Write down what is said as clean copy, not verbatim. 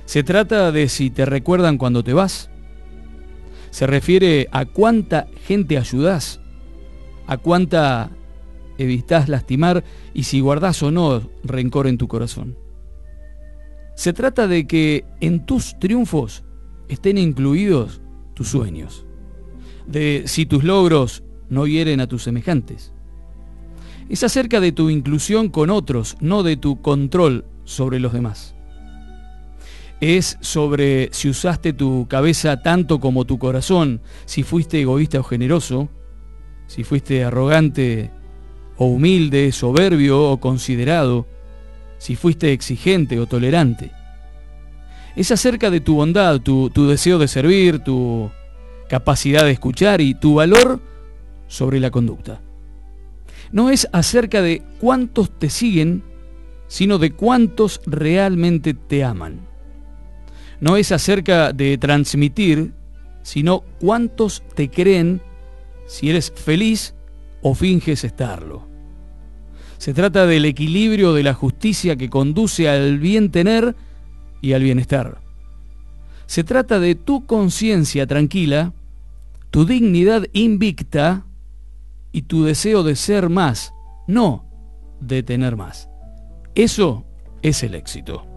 Se trata de si te recuerdan cuando te vas. Se refiere a cuánta gente ayudás, a cuánta evitás lastimar y si guardás o no rencor en tu corazón. Se trata de que en tus triunfos estén incluidos tus sueños, de si tus logros no hieren a tus semejantes. Es acerca de tu inclusión con otros, no de tu control sobre los demás. Es sobre si usaste tu cabeza tanto como tu corazón, si fuiste egoísta o generoso, si fuiste arrogante o humilde, soberbio o considerado, si fuiste exigente o tolerante. Es acerca de tu bondad, tu deseo de servir, tu capacidad de escuchar y tu valor sobre la conducta. No es acerca de cuántos te siguen, sino de cuántos realmente te aman. No es acerca de transmitir, sino cuántos te creen si eres feliz o finges estarlo. Se trata del equilibrio de la justicia que conduce al bien tener y al bienestar. Se trata de tu conciencia tranquila, tu dignidad invicta y tu deseo de ser más, no de tener más. Eso es el éxito.